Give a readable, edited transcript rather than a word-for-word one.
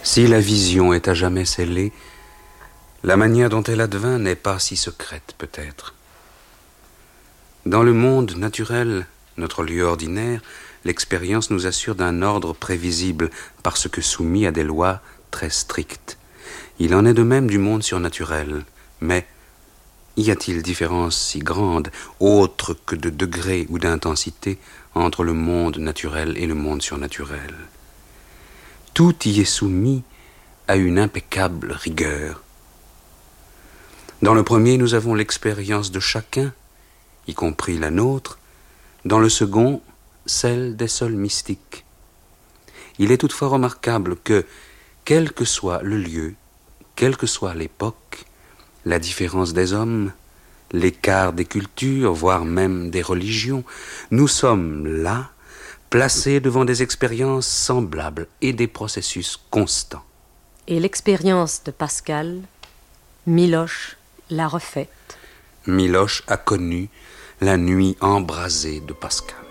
Si la vision est à jamais scellée, la manière dont elle advint n'est pas si secrète, peut-être. Dans le monde naturel, notre lieu ordinaire, l'expérience nous assure d'un ordre prévisible parce que soumis à des lois très strictes. Il en est de même du monde surnaturel. Mais y a-t-il différence si grande, autre que de degré ou d'intensité, entre le monde naturel et le monde surnaturel? Tout y est soumis à une impeccable rigueur. Dans le premier, nous avons l'expérience de chacun, y compris la nôtre. Dans le second, celle des seuls mystiques. Il est toutefois remarquable que, quel que soit le lieu, quelle que soit l'époque, la différence des hommes, l'écart des cultures, voire même des religions, nous sommes là, placés devant des expériences semblables et des processus constants. Et l'expérience de Pascal, Miloche l'a refaite. Miloche a connu la nuit embrasée de Pascal.